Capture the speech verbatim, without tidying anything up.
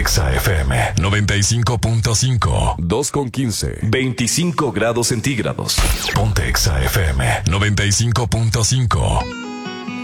Exa F M noventa y cinco punto cinco. dos con quince. veinticinco grados centígrados. Ponte Exa F M noventa y cinco punto cinco.